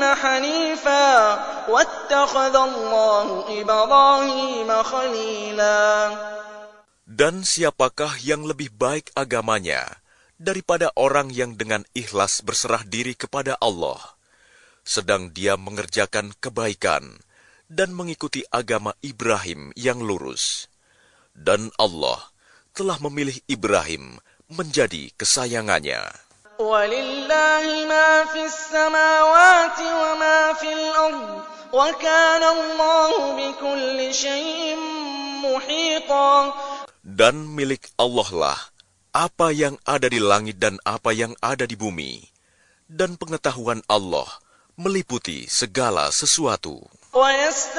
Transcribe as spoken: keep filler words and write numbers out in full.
إبراهيم حنيفا واتخذ الله إبراهيم خليلا. Dan siapakah yang lebih baik agamanya daripada orang yang dengan ikhlas berserah diri kepada Allah, sedang dia mengerjakan kebaikan dan mengikuti agama Ibrahim yang lurus. Dan Allah telah memilih Ibrahim menjadi kesayangannya. وَلِلَّهِ مَا فِي السَّمَاوَاتِ وَمَا فِي الْأَرْضِ وَكَانَ اللَّهُ بِكُلِّ شَيْءٍ مُحِيطًا. Dan milik Allah lah apa yang ada di langit dan apa yang ada di bumi, dan pengetahuan Allah meliputi segala sesuatu.